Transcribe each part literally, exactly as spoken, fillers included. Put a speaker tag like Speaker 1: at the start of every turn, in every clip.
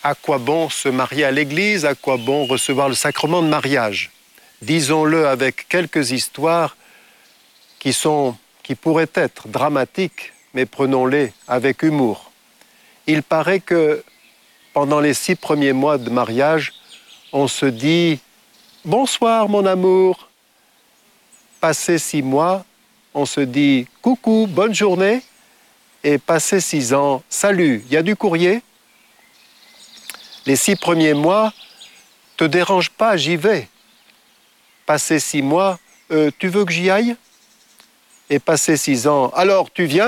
Speaker 1: à quoi bon se marier à l'église, à quoi bon recevoir le sacrement de mariage? Disons-le avec quelques histoires qui, sont, qui pourraient être dramatiques, mais prenons-les avec humour. Il paraît que pendant les six premiers mois de mariage, on se dit « Bonsoir mon amour ». Passé six mois, on se dit « Coucou, bonne journée ». Et passé six ans, « Salut, il y a du courrier ?» Les six premiers mois, « Te dérange pas, j'y vais ». Passé six mois, euh, « Tu veux que j'y aille ?» Et passé six ans, « Alors, tu viens ?»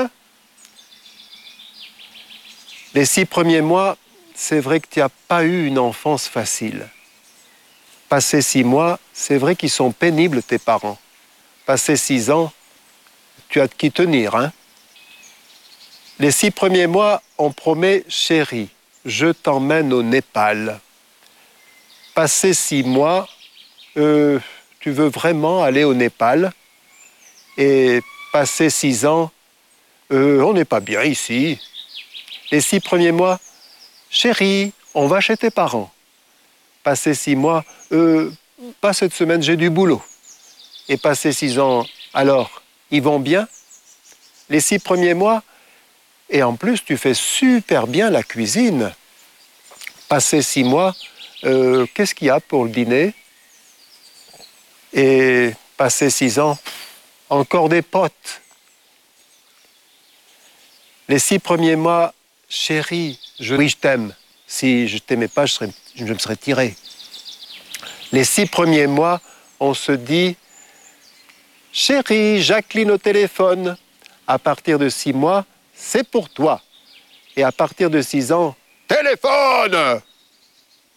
Speaker 1: Les six premiers mois, c'est vrai que tu n'as pas eu une enfance facile. Passé six mois, c'est vrai qu'ils sont pénibles, tes parents. Passé six ans, tu as de qui tenir, hein? Les six premiers mois, on promet « Chérie, je t'emmène au Népal ». Passé six mois, euh, tu veux vraiment aller au Népal? Et passé six ans, euh, on n'est pas bien ici. Les six premiers mois, « Chérie, on va chez tes parents ». Passé six mois, euh, « Pas cette semaine, j'ai du boulot ». Et passé six ans, alors, ils vont bien? Les six premiers mois, et en plus, tu fais super bien la cuisine. Passé six mois, euh, qu'est-ce qu'il y a pour le dîner? Et passé six ans, encore des potes. Les six premiers mois, chérie, je, oui, je t'aime. Si je ne t'aimais pas, je, serais, je me serais tiré. Les six premiers mois, on se dit, chérie, Jacqueline au téléphone. À partir de six mois, c'est pour toi. Et à partir de six ans, téléphone!